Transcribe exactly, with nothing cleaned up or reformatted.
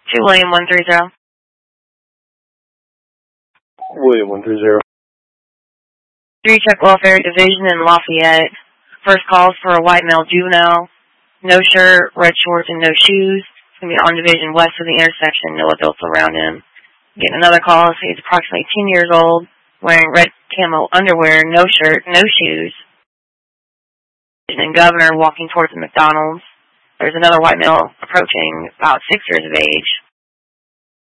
To William one three zero. William one three zero. Three Check Welfare Division in Lafayette. First call is for a white male juvenile. No shirt, red shorts, and no shoes. It's going to be on Division west of the intersection. No adults around him. Get another call. He's approximately ten years old, wearing red camo underwear, no shirt, no shoes. And Governor walking towards the McDonald's. There's another white male approaching, about six years of age.